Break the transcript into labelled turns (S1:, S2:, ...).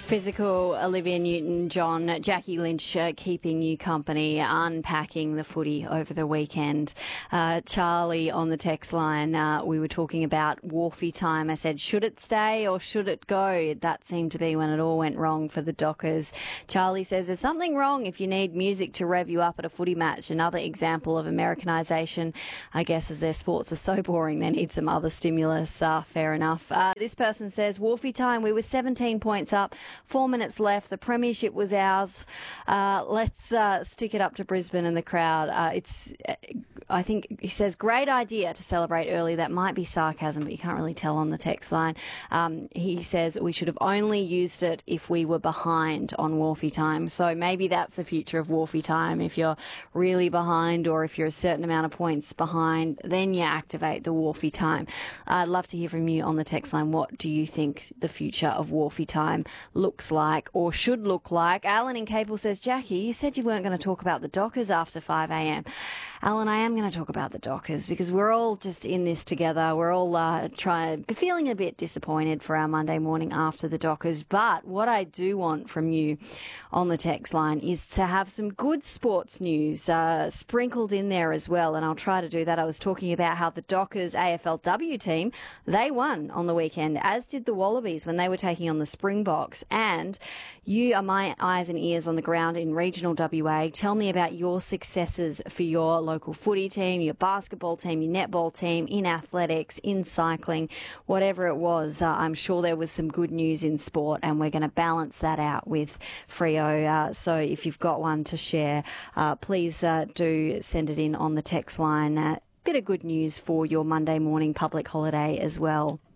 S1: Physical, Olivia Newton-John, Jackie Lynch keeping you company, unpacking the footy over the weekend. Charlie on the text line, we were talking about Wharfie time. I said, should it stay or should it go? That seemed to be when it all went wrong for the Dockers. Charlie says there's something wrong if you need music to rev you up at a footy match. Another example of Americanisation, I guess, as their sports are so boring, they need some other stimulus. Fair enough. This person says, Wharfie time, we were 17 points up. 4 minutes left. The premiership was ours. Let's stick it up to Brisbane and the crowd. I think he says, great idea to celebrate early. That might be sarcasm, but you can't really tell on the text line. He says we should have only used it if we were behind on Wharfie time. So maybe that's the future of Wharfie time. If you're really behind or if you're a certain amount of points behind, then you activate the Wharfie time. I'd love to hear from you on the text line. What do you think the future of Wharfie time looks like or should look like? Alan in Capel says, Jackie, you said you weren't going to talk about the Dockers after 5 a.m. Alan, I am going to talk about the Dockers because we're all just in this together. We're all feeling a bit disappointed for our Monday morning after the Dockers. But what I do want from you on the text line is to have some good sports news sprinkled in there as well. And I'll try to do that. I was talking about how the Dockers AFLW team, they won on the weekend, as did the Wallabies when they were taking on the Springboks. And you are my eyes and ears on the ground in regional WA. Tell me about your successes for your local footy team, your basketball team, your netball team, in athletics, in cycling, whatever it was. I'm sure there was some good news in sport, and we're going to balance that out with Freo. So if you've got one to share, please do send it in on the text line. Bit of good news for your Monday morning public holiday as well.